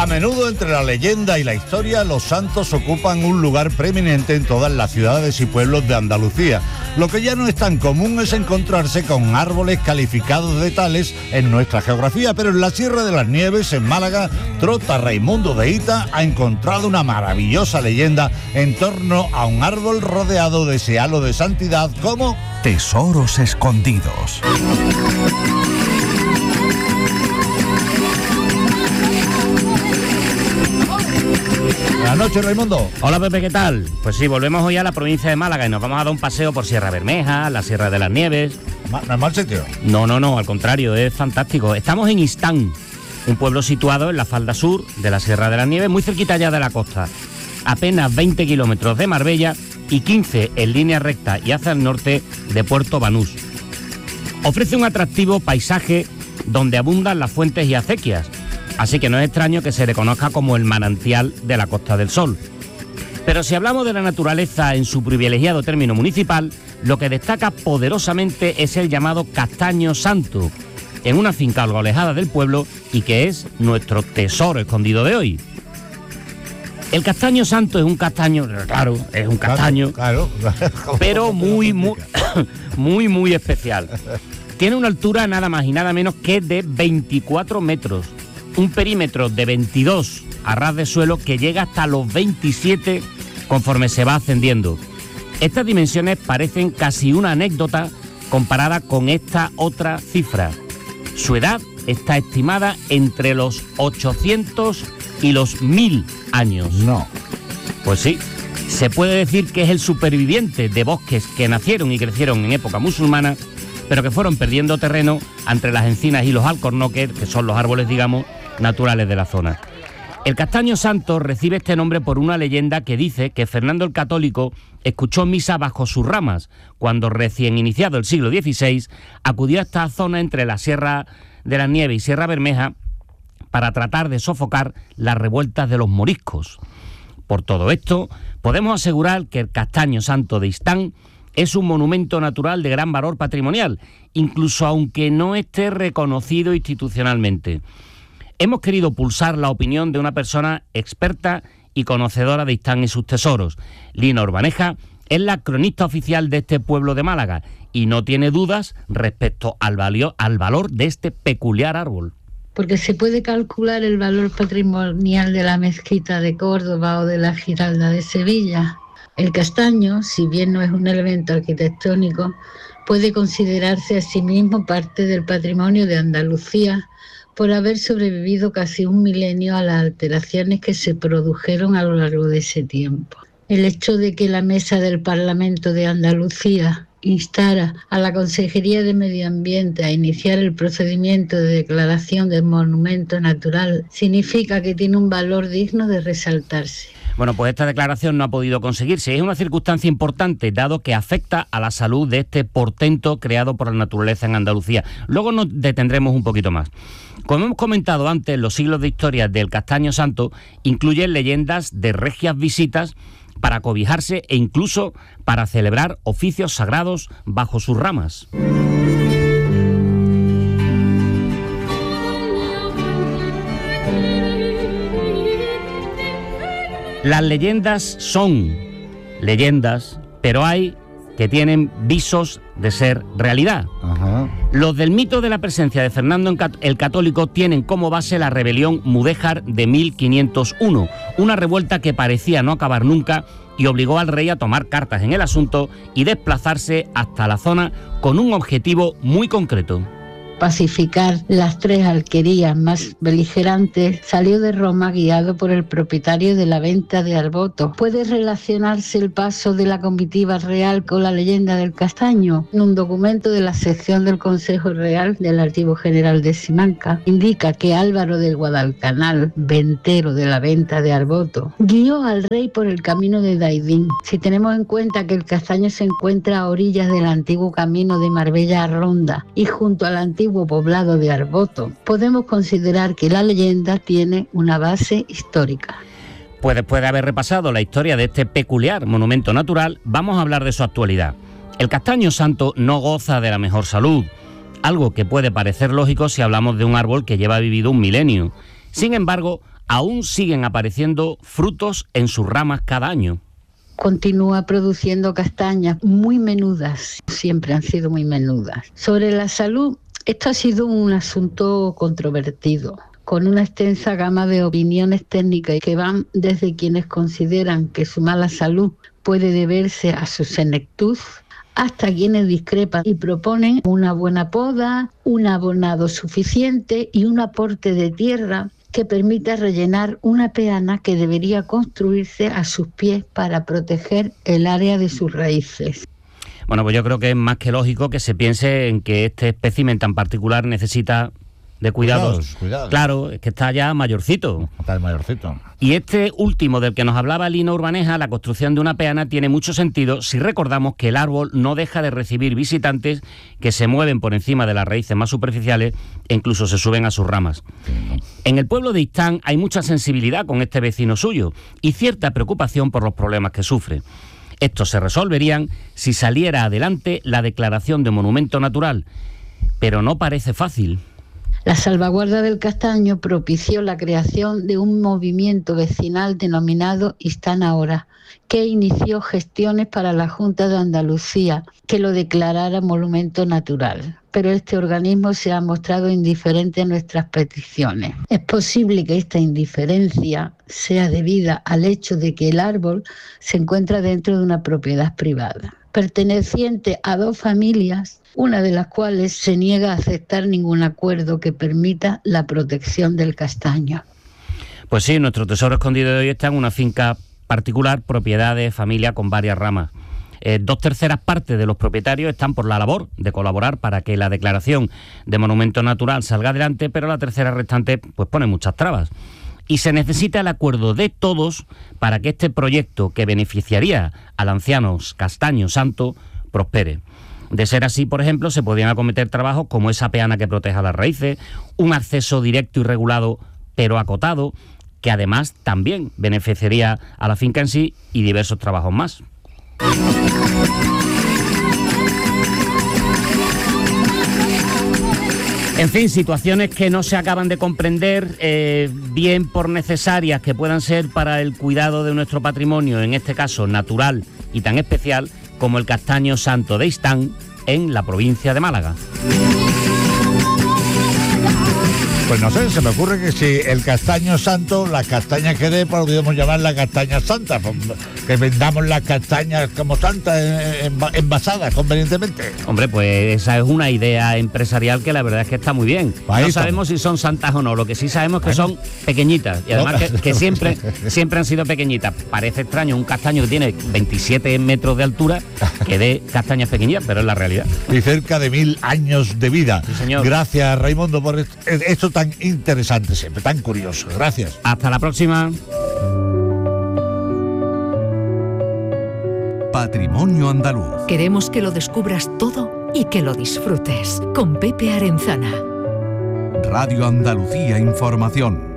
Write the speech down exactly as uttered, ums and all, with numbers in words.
A menudo entre la leyenda y la historia, los santos ocupan un lugar preeminente en todas las ciudades y pueblos de Andalucía. Lo que ya no es tan común es encontrarse con árboles calificados de tales en nuestra geografía, pero en la Sierra de las Nieves, en Málaga, Trota Raimundo de Hita ha encontrado una maravillosa leyenda en torno a un árbol rodeado de ese halo de santidad como tesoros escondidos. Buenas noches, Raimundo. Hola, Pepe, ¿qué tal? Pues sí, volvemos hoy a la provincia de Málaga y nos vamos a dar un paseo por Sierra Bermeja, la Sierra de las Nieves. ¿No es mal sitio? No, no, no, al contrario, es fantástico. Estamos en Istán, un pueblo situado en la falda sur de la Sierra de las Nieves, muy cerquita ya de la costa. Apenas veinte kilómetros de Marbella y quince en línea recta y hacia el norte de Puerto Banús. Ofrece un atractivo paisaje donde abundan las fuentes y acequias, así que no es extraño que se le conozca como el manantial de la Costa del Sol. Pero si hablamos de la naturaleza en su privilegiado término municipal, lo que destaca poderosamente es el llamado Castaño Santo, en una finca algo alejada del pueblo y que es nuestro tesoro escondido de hoy. El Castaño Santo es un castaño, claro, es un castaño, claro, claro. pero muy, muy, muy, muy especial. Tiene una altura nada más y nada menos que de veinticuatro metros, un perímetro de veintidós a ras de suelo que llega hasta los veintisiete conforme se va ascendiendo. Estas dimensiones parecen casi una anécdota comparada con esta otra cifra. Su edad está estimada entre los ochocientos y los mil años. No. Pues sí, se puede decir que es el superviviente de bosques que nacieron y crecieron en época musulmana, pero que fueron perdiendo terreno entre las encinas y los alcornoques, que son los árboles, digamos, naturales de la zona. El Castaño Santo recibe este nombre por una leyenda que dice que Fernando el Católico escuchó misa bajo sus ramas cuando, recién iniciado el siglo dieciséis, acudió a esta zona entre la Sierra de las Nieves y Sierra Bermeja para tratar de sofocar las revueltas de los moriscos. Por todo esto, podemos asegurar que el Castaño Santo de Istán es un monumento natural de gran valor patrimonial, incluso aunque no esté reconocido institucionalmente. Hemos querido pulsar la opinión de una persona experta y conocedora de Istán y sus tesoros. Lina Urbaneja es la cronista oficial de este pueblo de Málaga y no tiene dudas respecto al, valio, al valor de este peculiar árbol. Porque se puede calcular el valor patrimonial de la mezquita de Córdoba o de la Giralda de Sevilla. El castaño, si bien no es un elemento arquitectónico, puede considerarse asimismo parte del patrimonio de Andalucía por haber sobrevivido casi un milenio a las alteraciones que se produjeron a lo largo de ese tiempo. El hecho de que la Mesa del Parlamento de Andalucía instara a la Consejería de Medio Ambiente a iniciar el procedimiento de declaración de monumento natural significa que tiene un valor digno de resaltarse. Bueno, pues esta declaración no ha podido conseguirse. Es una circunstancia importante, dado que afecta a la salud de este portento creado por la naturaleza en Andalucía. Luego nos detendremos un poquito más. Como hemos comentado antes, los siglos de historia del Castaño Santo incluyen leyendas de regias visitas para cobijarse e incluso para celebrar oficios sagrados bajo sus ramas. Las leyendas son leyendas, pero hay que tienen visos de ser realidad. Ajá. Los del mito de la presencia de Fernando el Católico tienen como base la rebelión mudéjar de mil quinientos uno, una revuelta que parecía no acabar nunca y obligó al rey a tomar cartas en el asunto y desplazarse hasta la zona con un objetivo muy concreto. Pacificar las tres alquerías más beligerantes, salió de Roma guiado por el propietario de la venta de Arboto. ¿Puede relacionarse el paso de la comitiva real con la leyenda del castaño? En un documento de la sección del Consejo Real del Archivo General de Simancas indica que Álvaro del Guadalcanal, ventero de la venta de Arboto, guió al rey por el camino de Daidín. Si tenemos en cuenta que el castaño se encuentra a orillas del antiguo camino de Marbella a Ronda y junto al antiguo poblado de Arboto, podemos considerar que la leyenda tiene una base histórica. Pues después de haber repasado la historia de este peculiar monumento natural, vamos a hablar de su actualidad. El Castaño Santo no goza de la mejor salud, algo que puede parecer lógico si hablamos de un árbol que lleva vivido un milenio. Sin embargo, aún siguen apareciendo frutos en sus ramas cada año. Continúa produciendo castañas muy menudas, siempre han sido muy menudas. Sobre la salud, esto ha sido un asunto controvertido, con una extensa gama de opiniones técnicas que van desde quienes consideran que su mala salud puede deberse a su senectud, hasta quienes discrepan y proponen una buena poda, un abonado suficiente y un aporte de tierra que permita rellenar una peana que debería construirse a sus pies para proteger el área de sus raíces. Bueno, pues yo creo que es más que lógico que se piense en que este espécimen tan particular necesita de cuidados. Cuidados, cuidados. Claro, es que está ya mayorcito. Está el mayorcito. Y este último del que nos hablaba Lino Urbaneja, la construcción de una peana, tiene mucho sentido si recordamos que el árbol no deja de recibir visitantes que se mueven por encima de las raíces más superficiales e incluso se suben a sus ramas. En el pueblo de Istán hay mucha sensibilidad con este vecino suyo y cierta preocupación por los problemas que sufre. Estos se resolverían si saliera adelante la declaración de monumento natural, pero no parece fácil. La salvaguarda del castaño propició la creación de un movimiento vecinal denominado Istán Ahora, que inició gestiones para la Junta de Andalucía que lo declarara monumento natural. Pero este organismo se ha mostrado indiferente a nuestras peticiones. Es posible que esta indiferencia sea debida al hecho de que el árbol se encuentra dentro de una propiedad privada, perteneciente a dos familias, una de las cuales se niega a aceptar ningún acuerdo que permita la protección del castaño. Pues sí, nuestro tesoro escondido de hoy está en una finca particular, propiedad de familia con varias ramas. Eh, dos terceras partes de los propietarios están por la labor de colaborar para que la declaración de monumento natural salga adelante, pero la tercera restante pues pone muchas trabas. Y se necesita el acuerdo de todos para que este proyecto, que beneficiaría al anciano Castaño Santo, prospere. De ser así, por ejemplo, se podrían acometer trabajos como esa peana que proteja las raíces, un acceso directo y regulado pero acotado, que además también beneficiaría a la finca en sí, y diversos trabajos más. En fin, situaciones que no se acaban de comprender, eh, bien por necesarias que puedan ser para el cuidado de nuestro patrimonio, en este caso natural y tan especial como el Castaño Santo de Istán, en la provincia de Málaga. Pues no sé, se me ocurre que si el castaño santo, las castañas que dé, podríamos llamar la castaña santa, que vendamos las castañas como santas envasadas convenientemente. Hombre, pues esa es una idea empresarial que la verdad es que está muy bien. No sabemos si son santas o no, lo que sí sabemos es que son pequeñitas, y además que, que siempre, siempre han sido pequeñitas. Parece extraño un castaño que tiene veintisiete metros de altura que dé castañas pequeñitas, pero es la realidad. Y cerca de mil años de vida. Sí, señor. Gracias, Raimundo, por esto tan interesante siempre, tan curioso. Gracias. Hasta la próxima. Patrimonio Andaluz. Queremos que lo descubras todo y que lo disfrutes. Con Pepe Arenzana. Radio Andalucía Información.